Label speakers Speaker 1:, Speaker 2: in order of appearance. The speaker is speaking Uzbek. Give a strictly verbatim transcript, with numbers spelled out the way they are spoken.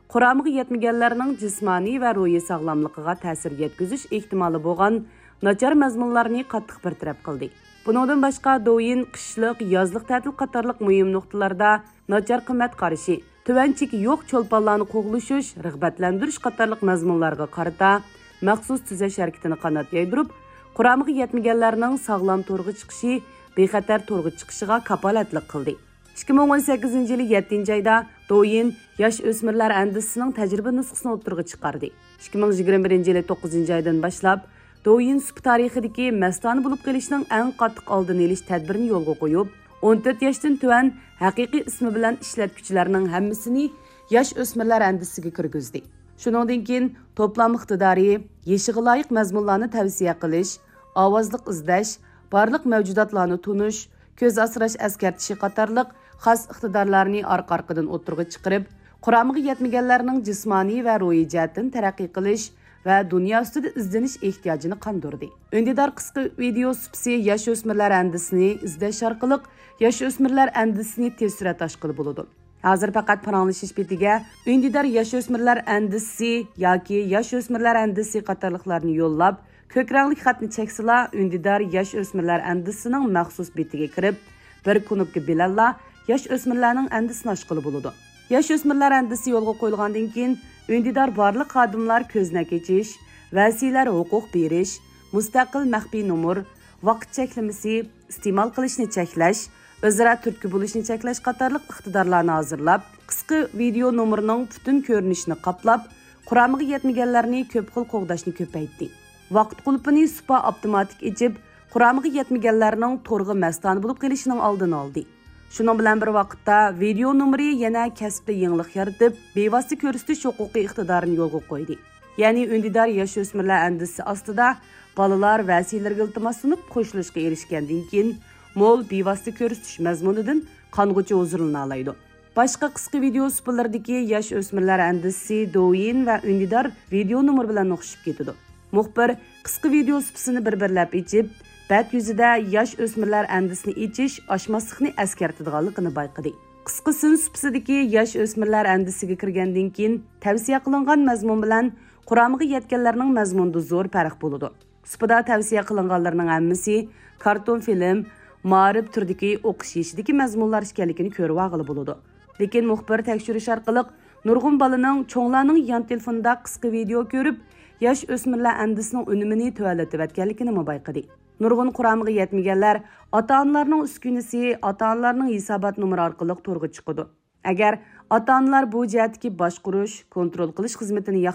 Speaker 1: Quramıga yetmaganlarning jismoniy va ruhiy sog'lomligiga ta'sir yetkazish ehtimoli bo'lgan nachar mazmunlarni qattiq bartaraf qildi. Buningdan boshqa Douyin qishliq, yozliq ta'til qatorliq muhim nuqtalarda nachar qimmat qarashi, tuvanchiki yo'q cho'lponlarni qo'g'lishish, rag'batlantirish qatorliq mazmunlarga qarata maxsus tuzash harakatini qanot yaydirib, Quramıga yetmaganlarning sog'lom to'rg'a chiqishi, bexatar to'rg'a chiqishiga kapolatlik qildi. ikki ming o'n sakkizinchi yili yettinchi oyda Douyin yosh o'smirlar andisining tajriba nusxasini o'ttirg'i chiqardi. ikki ming yigirma birinchi yili to'qqizinchi oydan boshlab Douyin sup tarixidagi mastona bo'lib qolishning eng qattiq oldini olish tadbirini yo'lga qo'yib, o'n to'rt yoshdan tuvan haqiqiy ismi bilan ishlatuvchilarning hammasini yosh o'smirlar andisiga kirgizdi. Shuningdan keyin to'plam iqtidori, yeshiga loyiq mazmunlarni tavsiya qilish, ovozliq izlash, barliq mavjudotlarni tunish, ko'z asrash askartishi qatorliq xos iqtidorlarni orqa-orqadan o'tirg'i chiqarib, Quramıga yetmaganlarning jismoniy va ruhiy jihatdan taraqqiy qilish va dunyo ustida izlanish ehtiyojini qondirdi. Öndidar qisqa video supsi yosh o'smirlar andisini izlash orqali yosh o'smirlar andisini tez surat oshqili bo'ladi. Hozir faqat paranglashish betiga Öndidar yosh o'smirlar andisi yoki yosh o'smirlar andisi qatorliqlarni yo'llab, ko'k rangli xatni cheksila Öndidar yosh o'smirlar andisining maxsus betiga kirib, bir knopka bilanla yosh o'smirlarning andisini oshqili bo'ladi. Yosh o'smirlar andisi yo'lga qo'yilgandan keyin Öndidar barliq xodimlar ko'zna kechish, vasiyalar huquq berish, mustaqil maxfiy nomer, vaqt cheklamasi, iste'mol qilishni cheklash, o'zaro turtki bo'lishni cheklash qatorliq iqtidorlarni hozirlab, qisqa video nomerining butun ko'rinishini qoplab, Quramıga yetmaganlarni ko'p xil qo'g'dashni ko'paytdi. Vaqt qulpini supa avtomatik echib, Quramıga yetmaganlarning to'rg'i mastona bo'lib kelishining oldini oldi. Shuning bilan bir vaqtda video nomeri yana kasbda yangilik yaratib, bevosita ko'rsatish huquqiy iqtidorini yo'lga qo'ydi. Ya'ni Öndidar yosh o'smirlar andisi ostida bolalar vasiyalarga iltimos sunib qo'shilishga erishgandan keyin mo'l bevosita ko'rsatish mazmunidan qong'uchi huzurlana oladi. Boshqa qisqa video suplarındagi yosh o'smirlar andisi Douyin va Öndidar video nomer bilan o'xshib ketadi. Muxbir qisqa video supsini bir-birlab echib, bat yuzida yosh o'smirlar andisini echish oshmaslikni askartadiganligini bayqadi. Qisqa sin supsidagi yosh o'smirlar andisiga kirgandan keyin tavsiya qilingan mazmun bilan Quramıga yetganlarning mazmunida zo'r farq bo'ladi. Supida tavsiya qilinganlarning hammasi karton film, ma'rif turdagi o'qish yeshidagi mazmunlar ekanligini ko'rib olg'ili bo'ladi. Lekin muxbir tekshirish orqali nurg'un bolaning cho'nglarning yon telefonida qisqa video ko'rib, yosh o'smirlar andisining unumini tuvalatib etganligini bayqadi. Nurg'un Quramıga yetmaganlar ota-onalarning uskunasi, ota-onalarning hisobot nomeri orqali to'rg'a chiqadi. Agar ota-onalar bu jihatdagi boshqarish, kontrol qilish xizmatini